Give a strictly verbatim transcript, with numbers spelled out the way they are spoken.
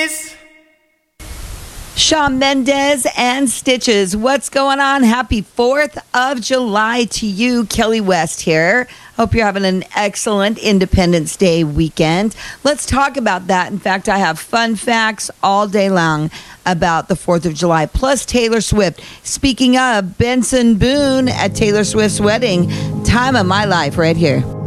Shawn Mendes and Stitches. What's going on? Happy fourth of July to you. Kelly West here. Hope you're having an excellent Independence Day weekend. Let's talk about that. In fact, I have fun facts all day long about the fourth of July, plus Taylor Swift. Speaking of, Benson Boone at Taylor Swift's wedding. Time of my life right here.